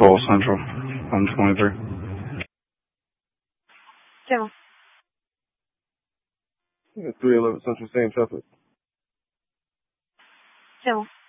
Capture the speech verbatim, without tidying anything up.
Bowl Central, one twenty-three. General. three eleven Central, same traffic. General.